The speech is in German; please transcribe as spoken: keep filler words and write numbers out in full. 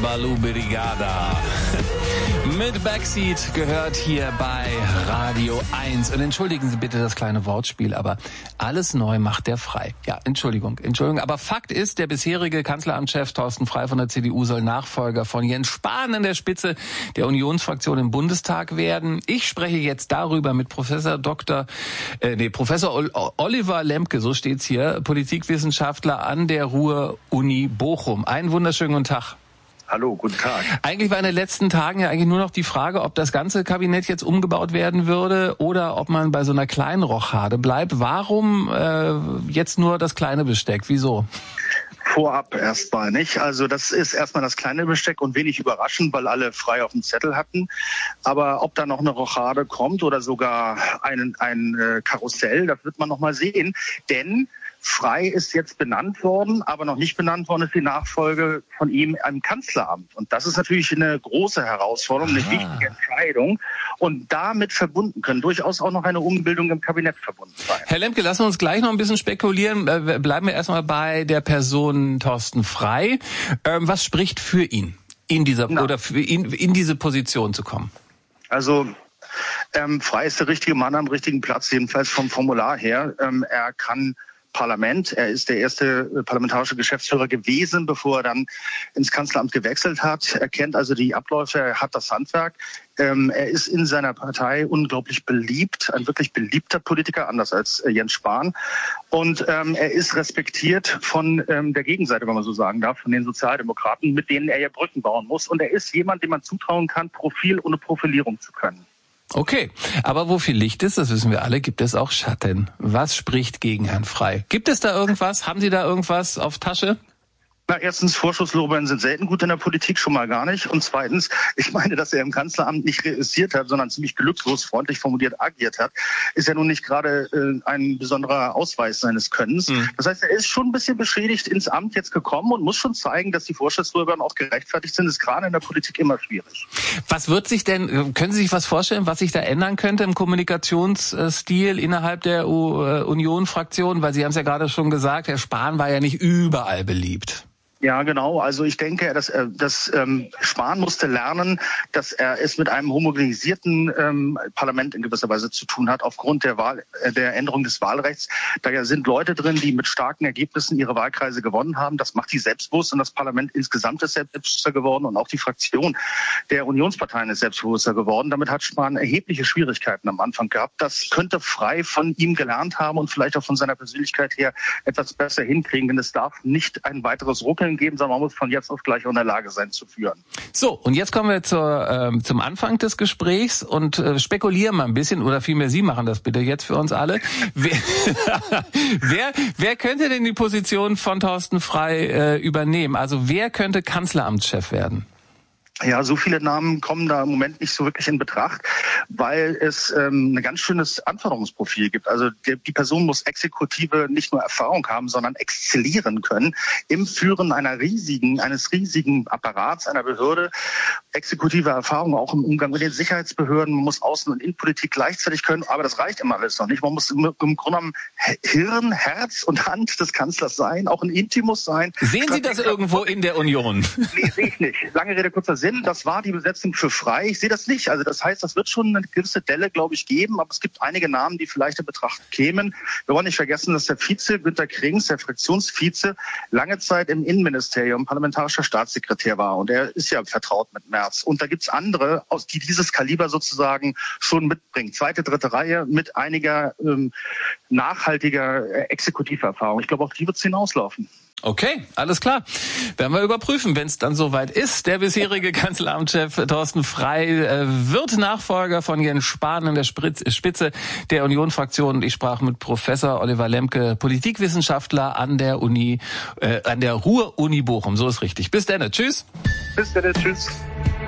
Balu Brigada. Mit Backseat gehört hier bei Radio eins. Und entschuldigen Sie bitte das kleine Wortspiel, aber alles neu macht der Frei. Ja, Entschuldigung, Entschuldigung. Aber Fakt ist, der bisherige Kanzleramtschef Thorsten Frey von der C D U soll Nachfolger von Jens Spahn an der Spitze der Unionsfraktion im Bundestag werden. Ich spreche jetzt darüber mit Professor Doktor, äh, nee, Professor Ol- Oliver Lemke, so steht's hier, Politikwissenschaftler an der Ruhr-Uni Bochum. Einen wunderschönen guten Tag. Hallo, guten Tag. Eigentlich war in den letzten Tagen ja eigentlich nur noch die Frage, ob das ganze Kabinett jetzt umgebaut werden würde oder ob man bei so einer kleinen Rochade bleibt. Warum äh, jetzt nur das kleine Besteck? Wieso? Vorab erstmal nicht. Also das ist erstmal das kleine Besteck und wenig überraschend, weil alle frei auf dem Zettel hatten. Aber ob da noch eine Rochade kommt oder sogar ein, ein äh, Karussell, das wird man noch mal sehen. Denn Frey ist jetzt benannt worden, aber noch nicht benannt worden ist die Nachfolge von ihm im Kanzleramt. Und das ist natürlich eine große Herausforderung, eine Aha. wichtige Entscheidung. Und damit verbunden können durchaus auch noch eine Umbildung im Kabinett verbunden sein. Herr Lemke, lassen wir uns gleich noch ein bisschen spekulieren. Bleiben wir erstmal bei der Person Thorsten Frey. Ähm, was spricht für ihn, in dieser Na. oder für ihn in diese Position zu kommen? Also ähm, Frey ist der richtige Mann am richtigen Platz, jedenfalls vom Formular her. Ähm, er kann Parlament. Er ist der erste parlamentarische Geschäftsführer gewesen, bevor er dann ins Kanzleramt gewechselt hat. Er kennt also die Abläufe, er hat das Handwerk. Ähm, er ist in seiner Partei unglaublich beliebt, ein wirklich beliebter Politiker, anders als äh, Jens Spahn. Und ähm, er ist respektiert von ähm, der Gegenseite, wenn man so sagen darf, von den Sozialdemokraten, mit denen er ja Brücken bauen muss. Und er ist jemand, dem man zutrauen kann, Profil ohne Profilierung zu können. Okay, aber wo viel Licht ist, das wissen wir alle, gibt es auch Schatten. Was spricht gegen Herrn Frey? Gibt es da irgendwas? Haben Sie da irgendwas auf Tasche? Na, erstens, Vorschusslorbeeren sind selten gut in der Politik, schon mal gar nicht. Und zweitens, ich meine, dass er im Kanzleramt nicht reüssiert hat, sondern ziemlich glücklos, freundlich formuliert agiert hat, ist ja nun nicht gerade äh, ein besonderer Ausweis seines Könnens. Mhm. Das heißt, er ist schon ein bisschen beschädigt ins Amt jetzt gekommen und muss schon zeigen, dass die Vorschusslorbeeren auch gerechtfertigt sind. Das ist gerade in der Politik immer schwierig. Was wird sich denn, können Sie sich was vorstellen, was sich da ändern könnte im Kommunikationsstil innerhalb der Union-Fraktion? Weil Sie haben es ja gerade schon gesagt, Herr Spahn war ja nicht überall beliebt. Ja, genau. Also ich denke, dass, dass ähm, Spahn musste lernen, dass er es mit einem homogenisierten ähm, Parlament in gewisser Weise zu tun hat, aufgrund der Wahl, äh, der Änderung des Wahlrechts. Da sind Leute drin, die mit starken Ergebnissen ihre Wahlkreise gewonnen haben. Das macht die selbstbewusst und das Parlament insgesamt ist selbstbewusster geworden und auch die Fraktion der Unionsparteien ist selbstbewusster geworden. Damit hat Spahn erhebliche Schwierigkeiten am Anfang gehabt. Das könnte Frey von ihm gelernt haben und vielleicht auch von seiner Persönlichkeit her etwas besser hinkriegen, denn es darf nicht ein weiteres Ruckeln geben, sondern man muss von jetzt auf gleich in der Lage sein zu führen. So, und jetzt kommen wir zur, ähm, zum Anfang des Gesprächs und äh, spekulieren mal ein bisschen, oder vielmehr Sie machen das bitte jetzt für uns alle. wer, wer, wer könnte denn die Position von Thorsten Frey äh, übernehmen? Also wer könnte Kanzleramtschef werden? Ja, so viele Namen kommen da im Moment nicht so wirklich in Betracht, weil es ähm, ein ganz schönes Anforderungsprofil gibt. Also die, die Person muss exekutive nicht nur Erfahrung haben, sondern exzellieren können im Führen einer riesigen, eines riesigen Apparats, einer Behörde. Exekutive Erfahrung auch im Umgang mit den Sicherheitsbehörden. Man muss Außen- und Innenpolitik gleichzeitig können, aber das reicht immer alles noch nicht. Man muss im, im Grunde genommen Hirn, Herz und Hand des Kanzlers sein, auch ein Intimus sein. Sehen Sie das irgendwo in der Union? Nee, sehe ich nicht. Lange Rede, kurzer Sinn. Das war die Besetzung für Frey. Ich sehe das nicht. Also das heißt, das wird schon eine gewisse Delle, glaube ich, geben. Aber es gibt einige Namen, die vielleicht in Betracht kämen. Wir wollen nicht vergessen, dass der Vize, Günter Krings, der Fraktionsvize, lange Zeit im Innenministerium parlamentarischer Staatssekretär war. Und er ist ja vertraut mit Merz. Und da gibt es andere, die dieses Kaliber sozusagen schon mitbringen. Zweite, dritte Reihe mit einiger ähm, nachhaltiger äh, Exekutiverfahrung. Ich glaube, auf die wird es hinauslaufen. Okay, alles klar. Werden wir überprüfen, wenn es dann soweit ist. Der bisherige Kanzleramtschef Thorsten Frey äh, wird Nachfolger von Jens Spahn in der Spitze der Union-Fraktion. Ich sprach mit Professor Oliver Lemke, Politikwissenschaftler an der Uni, äh, an der Ruhr-Uni Bochum. So ist richtig. Bis dann. Tschüss. Bis dann. Tschüss.